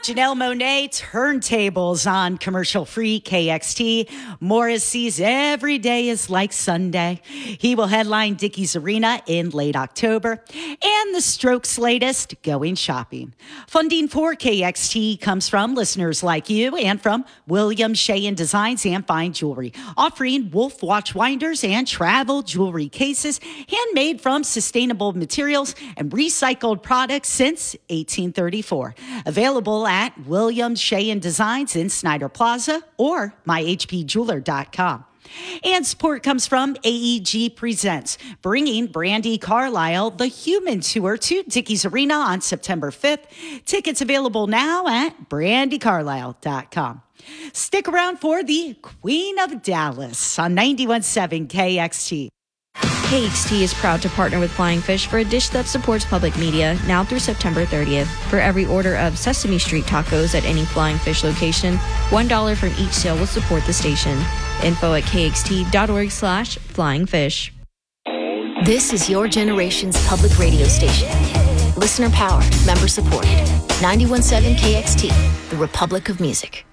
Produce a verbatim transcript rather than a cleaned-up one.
Janelle Monáe turntables on commercial-free K X T. Morrissey's Every Day is Like Sunday. He will headline Dickies Arena in late October. And the Strokes' latest, Going Shopping. Funding for K X T comes from listeners like you and from William Sheehan Designs and Fine Jewelry, offering Wolf watch winders and travel jewelry cases handmade from sustainable materials and recycled products since eighteen thirty-four. Available at William Sheehan Designs in Snyder Plaza or my h p jeweler dot com. And support comes from A E G Presents, bringing Brandi Carlile the Human Tour to Dickies Arena on September fifth. Tickets available now at brandi carlile dot com. Stick around for the Queen of Dallas on ninety-one point seven K X T. K X T is proud to partner with Flying Fish for a dish that supports public media now through September thirtieth. For every order of Sesame Street tacos at any Flying Fish location, one dollar from each sale will support the station. Info at kxt.org slash flying fish. This is your generation's public radio station. Listener powered, member supported. ninety-one point seven K X T, the Republic of Music.